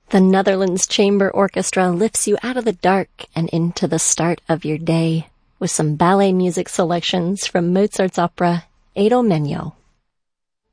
The Netherlands Chamber Orchestra lifts you out of the dark and into the start of your day with some ballet music selections from Mozart's opera Idomeneo.